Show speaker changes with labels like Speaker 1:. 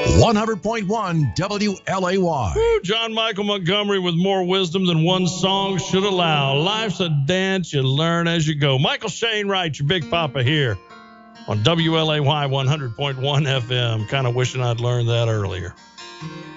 Speaker 1: 100.1 WLAY.
Speaker 2: Woo, John Michael Montgomery with more wisdom than one song should allow. Life's a dance, you learn as you go. Michael Shane Wright, your Big Papa here on WLAY 100.1 FM. Kind of wishing I'd learned that earlier.